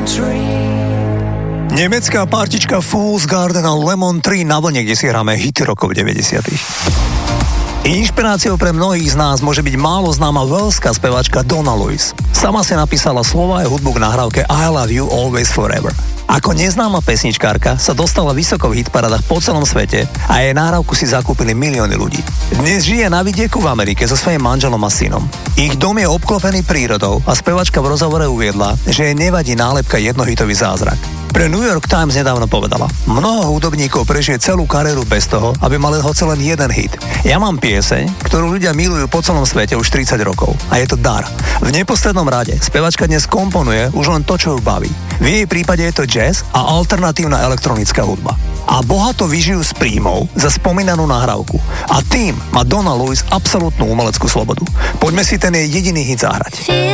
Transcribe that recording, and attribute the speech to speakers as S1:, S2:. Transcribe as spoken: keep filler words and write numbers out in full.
S1: Nemecká partička Fool's Garden a Lemon Tree na vlne, kde si hráme hity rokov deväťdesiatych. Inšpiráciou pre mnohých z nás môže byť málo známa welská speváčka Donna Lewis. Sama si napísala slova a hudbu k nahrávke I Love You Always Forever. Ako neznáma pesničkárka sa dostala vysoko v hitparadách po celom svete a jej nahrávku si zakúpili milióny ľudí. Dnes žije na vidieku v Amerike so svojím manželom a synom. Ich dom je obklopený prírodou a spevačka v rozhovore uviedla, že jej nevadí nálepka jednohitový zázrak. Pre New York Times nedávno povedala: mnoho hudobníkov prežije celú kariéru bez toho, aby mali hoci len jeden hit. Ja mám pieseň, ktorú ľudia milujú po celom svete už tridsať rokov. A je to dar. V neposlednom rade spevačka dnes komponuje už len to, čo ju baví. V jej prípade je to jazz a alternatívna elektronická hudba. A bohato vyžijú z príjmov za spomínanú nahrávku. A tým má Donna Lewis absolútnu umeleckú slobodu. Poďme si ten jej jediný hit zahrať.